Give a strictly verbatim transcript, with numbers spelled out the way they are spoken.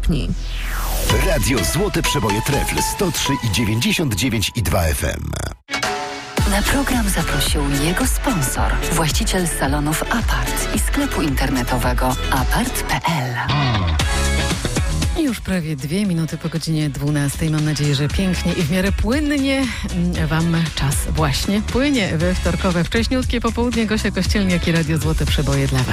stopni. Radio Złote Przeboje Trefl sto trzy i dziewięćdziesiąt dziewięć i dwa F M. Na program zaprosił jego sponsor, właściciel salonów Apart i sklepu internetowego apart kropka p l. Już prawie dwie minuty po godzinie dwunastej. Mam nadzieję, że pięknie i w miarę płynnie Wam czas właśnie płynie we wtorkowe wcześniutkie popołudnie. Gosia Kościelniak i Radio Złote Przeboje dla Was.